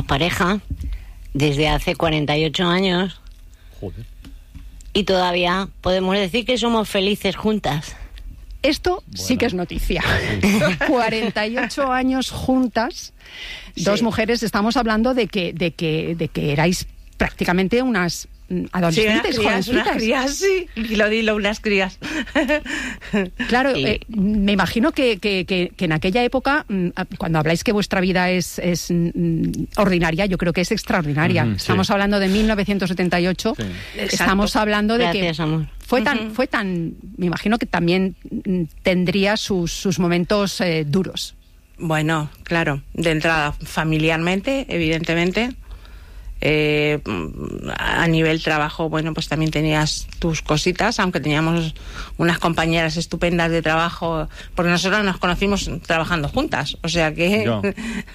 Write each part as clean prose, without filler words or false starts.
pareja desde hace 48 años. Joder. Y todavía podemos decir que somos felices juntas. Esto sí que es noticia. 48 años juntas, dos mujeres. Estamos hablando de que erais prácticamente unas adolescentes, sí, unas crías, sí. Dilo, unas crías. Claro, me imagino que en aquella época, cuando habláis que vuestra vida es ordinaria, yo creo que es extraordinaria. Estamos hablando de 1978. Sí. Estamos hablando de Gracias, amor. Fue tan, me imagino que también tendría sus momentos duros. Bueno, claro, de entrada, familiarmente, evidentemente. A nivel trabajo, bueno, pues también tenías tus cositas, aunque teníamos unas compañeras estupendas de trabajo, porque nosotros nos conocimos trabajando juntas, o sea que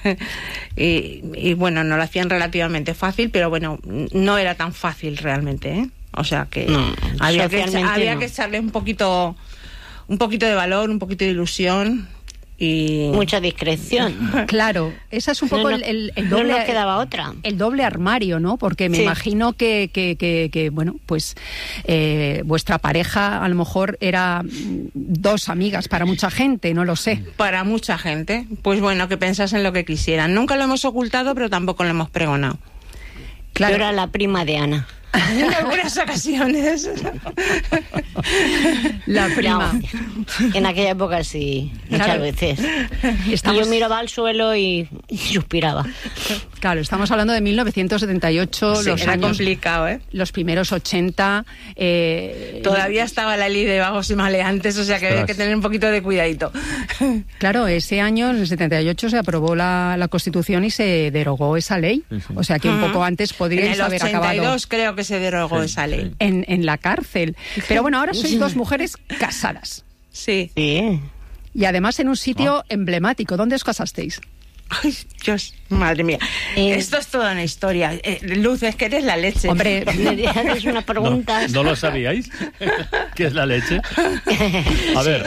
y bueno, nos lo hacían relativamente fácil, pero bueno, no era tan fácil realmente, ¿eh? O sea que había que echarle un poquito de valor, un poquito de ilusión y mucha discreción. Claro, esa es un poco el doble. No nos quedaba otra. El doble armario, ¿no? Porque me imagino que bueno, pues vuestra pareja a lo mejor era dos amigas para mucha gente, no lo sé. Para mucha gente, pues bueno, que pensasen lo que quisieran. Nunca lo hemos ocultado, pero tampoco lo hemos pregonado. Claro. Yo era la prima de Ana. En algunas ocasiones. La prima. No, en aquella época sí, muchas veces. Y yo miraba al suelo y suspiraba. Claro, estamos hablando de 1978. Sí, era complicado, ¿eh? Los primeros 80. Todavía estaba la ley de vagos y maleantes, o sea que había que tener un poquito de cuidadito. Claro, ese año, en el 78, se aprobó la Constitución y se derogó esa ley. O sea que un poco antes podríais haber acabado. En el 82 creo que se derogó esa ley. En la cárcel. Pero bueno, ahora sois dos mujeres casadas. Sí. Y además en un sitio emblemático. ¿Dónde os casasteis? Ay, Dios, madre mía. Esto es toda una historia. Luz, es que eres la leche. Hombre, me haces una pregunta. ¿No lo sabíais? ¿Qué es la leche? A ver.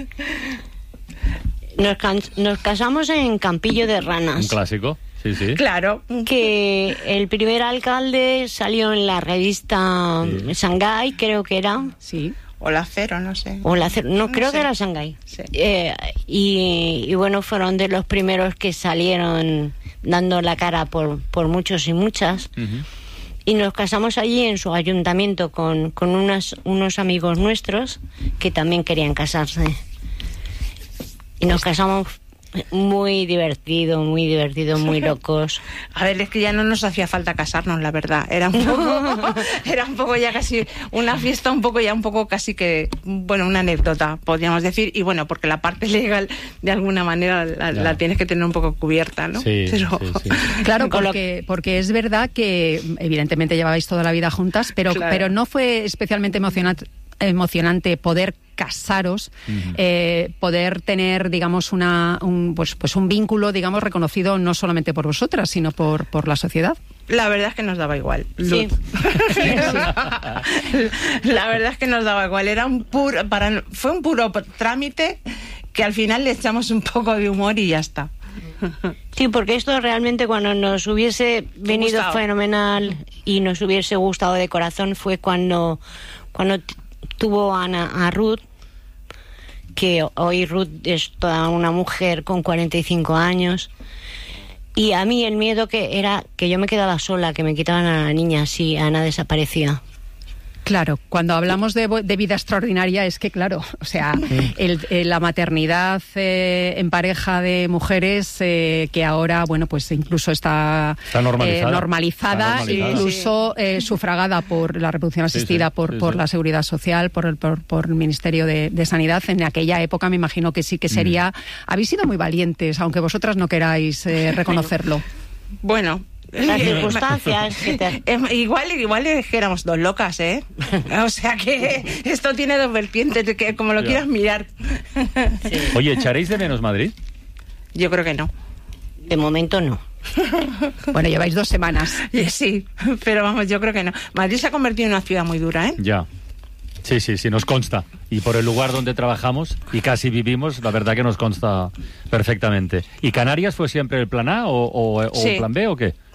Nos casamos en Campillo de Ranas. Un clásico. Sí. Claro. Que el primer alcalde salió en la revista Shanghái, creo que era. Sí. O la Cero, no sé. No, creo que era Shanghái. Sí. Y bueno, fueron de los primeros que salieron dando la cara por muchos y muchas. Y nos casamos allí en su ayuntamiento con unos amigos nuestros que también querían casarse. Y nos casamos muy divertido, muy locos. A ver, es que ya no nos hacía falta casarnos, la verdad. Era un poco ya casi una fiesta, un poco casi que, bueno, una anécdota, podríamos decir. Y bueno, porque la parte legal, de alguna manera, la tienes que tener un poco cubierta, ¿no? Sí. Claro, porque es verdad que evidentemente llevabais toda la vida juntas, pero no fue especialmente emocionante poder casaros, poder tener, digamos, un vínculo, digamos, reconocido no solamente por vosotras, sino por la sociedad. La verdad es que nos daba igual. Sí. La verdad es que nos daba igual. Fue un puro trámite que al final le echamos un poco de humor y ya está. Sí, porque esto realmente cuando nos hubiese venido fenomenal y nos hubiese gustado de corazón fue cuando tuvo Ana a Ruth, que hoy Ruth es toda una mujer con 45 años, y a mí el miedo que era que yo me quedaba sola, que me quitaban a la niña si Ana desaparecía. Claro, cuando hablamos de vida extraordinaria es que, claro, o sea, la maternidad en pareja de mujeres que ahora, bueno, pues incluso está normalizada, incluso sufragada por la reproducción asistida por la Seguridad Social, por el Ministerio de Sanidad. En aquella época me imagino que sí que sería... Habéis sido muy valientes, aunque vosotras no queráis reconocerlo. Bueno... Las circunstancias. Igual es que éramos dos locas, ¿eh? O sea que esto tiene dos vertientes, que como lo quieras mirar. Sí. Oye, ¿echaréis de menos Madrid? Yo creo que no. De momento no. Bueno, lleváis 2 semanas. Sí, pero vamos, yo creo que no. Madrid se ha convertido en una ciudad muy dura, ¿eh? Ya. Sí, nos consta. Y por el lugar donde trabajamos y casi vivimos, la verdad que nos consta perfectamente. ¿Y Canarias fue siempre el plan A o el plan B o qué?